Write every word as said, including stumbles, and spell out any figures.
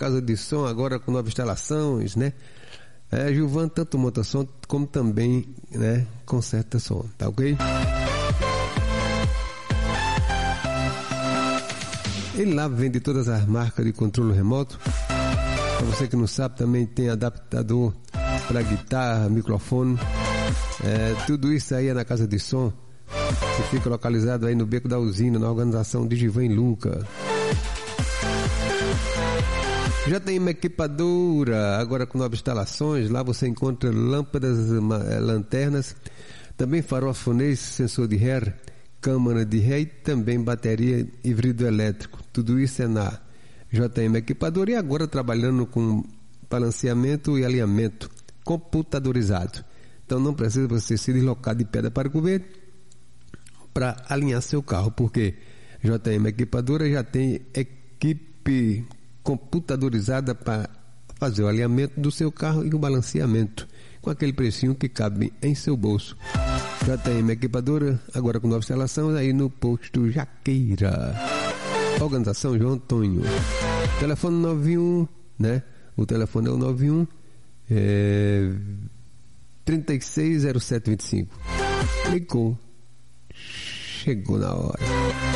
casa de som, agora com novas instalações, né? É, Gilvan tanto monta som como também, né, conserta som, tá ok? Ele lá vende todas as marcas de controle remoto. Para você que não sabe, também tem adaptador para guitarra, microfone, é, tudo isso aí é na casa de som, que fica localizado aí no Beco da Usina, na organização de Gilvan e Luca. Já tem uma equipadora, agora com novas instalações. Lá você encontra lâmpadas, lanternas, também farol fonês, sensor de ré, câmara de ré e também bateria e vidro elétrico. Tudo isso é na J M Equipadora e agora trabalhando com balanceamento e alinhamento computadorizado. Então não precisa você se deslocar de Pedra para Cover para alinhar seu carro, porque J M Equipadora já tem equipe computadorizada para fazer o alinhamento do seu carro e o balanceamento com aquele precinho que cabe em seu bolso. J M Equipadora, agora com nova instalação aí no posto Jaqueira. Organização João Antônio. Telefone nove um, né? O telefone é o nove um é, trinta e seis zero sete vinte e cinco. Ligou. Chegou na hora.